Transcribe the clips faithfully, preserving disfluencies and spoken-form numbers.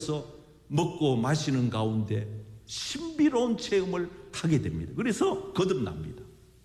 먹고 마시는 가운데 신비로운 체험을 하게 됩니다. 그래서 거듭납니다.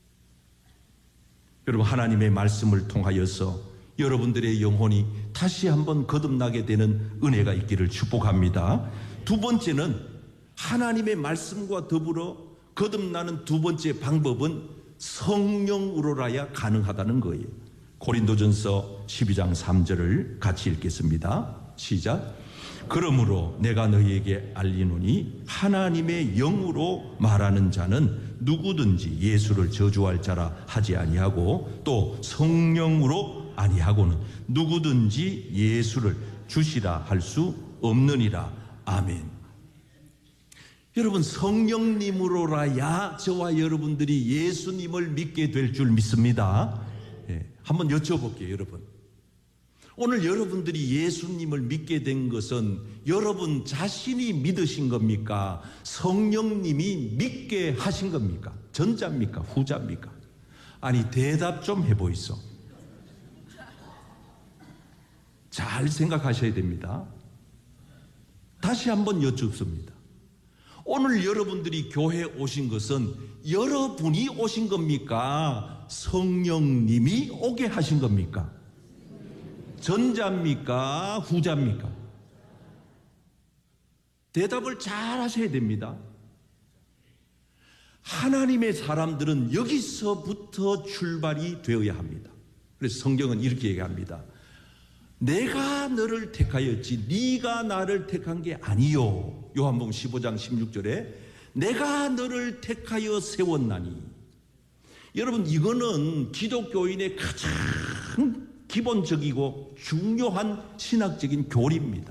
여러분, 하나님의 말씀을 통하여서 여러분들의 영혼이 다시 한번 거듭나게 되는 은혜가 있기를 축복합니다. 두 번째는 하나님의 말씀과 더불어 거듭나는 두 번째 방법은 성령으로라야 가능하다는 거예요. 고린도전서 십이 장 삼 절을 같이 읽겠습니다. 시작. 그러므로 내가 너희에게 알리노니 하나님의 영으로 말하는 자는 누구든지 예수를 저주할 자라 하지 아니하고 또 성령으로 아니하고는 누구든지 예수를 주시라 할 수 없느니라. 아멘. 여러분, 성령님으로라야 저와 여러분들이 예수님을 믿게 될 줄 믿습니다. 예, 한번 여쭤볼게요, 여러분. 오늘 여러분들이 예수님을 믿게 된 것은 여러분 자신이 믿으신 겁니까? 성령님이 믿게 하신 겁니까? 전자입니까? 후자입니까? 아니, 대답 좀 해보이소. 잘 생각하셔야 됩니다. 다시 한번 여쭙습니다. 오늘 여러분들이 교회에 오신 것은 여러분이 오신 겁니까? 성령님이 오게 하신 겁니까? 전자입니까? 후자입니까? 대답을 잘 하셔야 됩니다. 하나님의 사람들은 여기서부터 출발이 되어야 합니다. 그래서 성경은 이렇게 얘기합니다. 내가 너를 택하였지 네가 나를 택한 게 아니요. 요한복음 십오 장 십육 절에 내가 너를 택하여 세웠나니. 여러분, 이거는 기독교인의 가장 기본적이고 중요한 신학적인 교리입니다.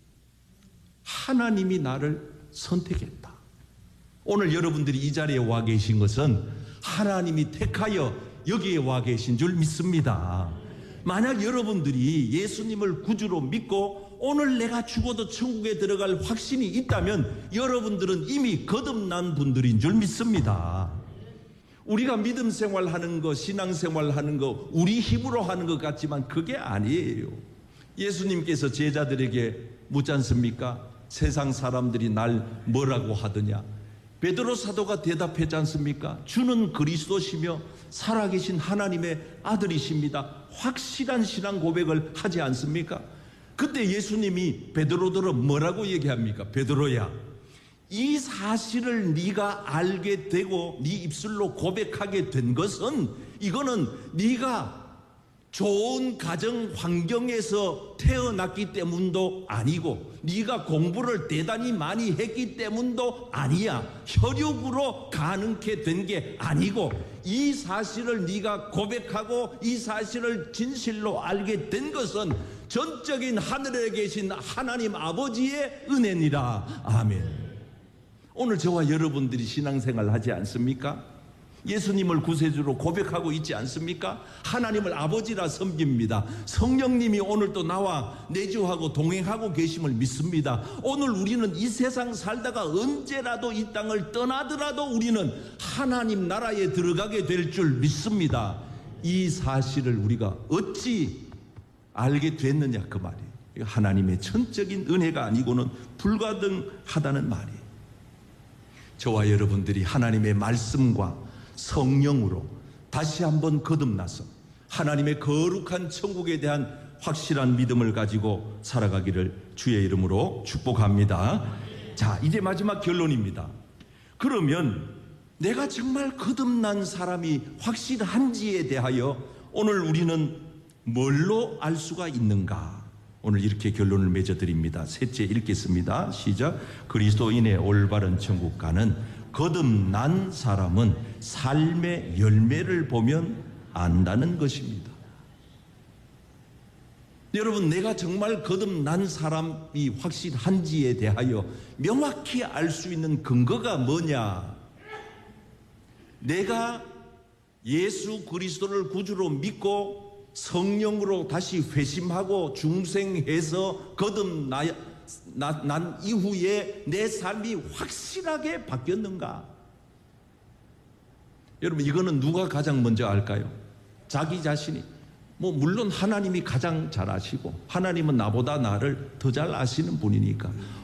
하나님이 나를 선택했다. 오늘 여러분들이 이 자리에 와 계신 것은 하나님이 택하여 여기에 와 계신 줄 믿습니다. 만약 여러분들이 예수님을 구주로 믿고 오늘 내가 죽어도 천국에 들어갈 확신이 있다면 여러분들은 이미 거듭난 분들인 줄 믿습니다. 우리가 믿음 생활하는 거, 신앙 생활하는 거 우리 힘으로 하는 것 같지만 그게 아니에요. 예수님께서 제자들에게 묻지 않습니까? 세상 사람들이 날 뭐라고 하더냐? 베드로 사도가 대답했지 않습니까? 주는 그리스도시며 살아계신 하나님의 아들이십니다. 확실한 신앙 고백을 하지 않습니까? 그때 예수님이 베드로들은 뭐라고 얘기합니까? 베드로야, 이 사실을 네가 알게 되고 네 입술로 고백하게 된 것은 이거는 네가 좋은 가정 환경에서 태어났기 때문도 아니고 네가 공부를 대단히 많이 했기 때문도 아니야. 혈육으로 가능케 된 게 아니고 이 사실을 네가 고백하고 이 사실을 진실로 알게 된 것은 전적인 하늘에 계신 하나님 아버지의 은혜니라. 아멘. 오늘 저와 여러분들이 신앙생활 하지 않습니까? 예수님을 구세주로 고백하고 있지 않습니까? 하나님을 아버지라 섬깁니다. 성령님이 오늘도 나와 내주하고 동행하고 계심을 믿습니다. 오늘 우리는 이 세상 살다가 언제라도 이 땅을 떠나더라도 우리는 하나님 나라에 들어가게 될 줄 믿습니다. 이 사실을 우리가 어찌 알게 됐느냐 그 말이에요. 하나님의 천적인 은혜가 아니고는 불가능하다는 말이에요. 저와 여러분들이 하나님의 말씀과 성령으로 다시 한번 거듭나서 하나님의 거룩한 천국에 대한 확실한 믿음을 가지고 살아가기를 주의 이름으로 축복합니다. 자, 이제 마지막 결론입니다. 그러면 내가 정말 거듭난 사람이 확실한지에 대하여 오늘 우리는 뭘로 알 수가 있는가? 오늘 이렇게 결론을 맺어드립니다. 셋째 읽겠습니다. 시작. 그리스도인의 올바른 천국 가는 거듭난 사람은 삶의 열매를 보면 안다는 것입니다. 여러분, 내가 정말 거듭난 사람이 확실한지에 대하여 명확히 알 수 있는 근거가 뭐냐? 내가 예수 그리스도를 구주로 믿고 성령으로 다시 회심하고 중생해서 거듭나 난 이후에 내 삶이 확실하게 바뀌었는가? 여러분, 이거는 누가 가장 먼저 알까요? 자기 자신이. 뭐 물론 하나님이 가장 잘 아시고 하나님은 나보다 나를 더 잘 아시는 분이니까